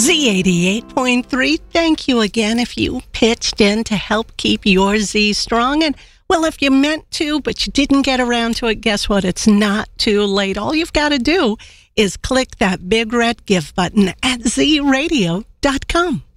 Z88.3, thank you again if you pitched in to help keep your Z strong. And, well, if you meant to, but you didn't get around to it, guess what? It's not too late. All you've got to do is click that big red give button at zradio.com.